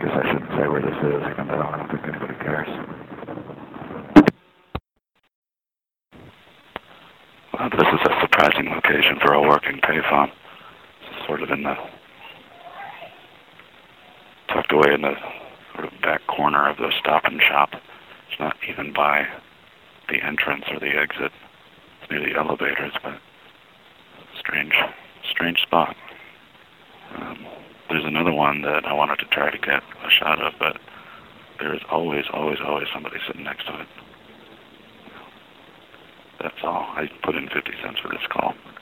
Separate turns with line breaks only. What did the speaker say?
guess I shouldn't say where this is, even though I don't think anybody cares. Well, this is a surprising location for a working payphone. It's sort of in the, tucked away in the sort of back corner of the Stop and Shop. It's not even by the entrance or the exit. It's near the elevators, but strange spot. There's another one that I wanted to try to get a shot of, but there is always somebody sitting next to it. That's all. I put in 50 cents for this call.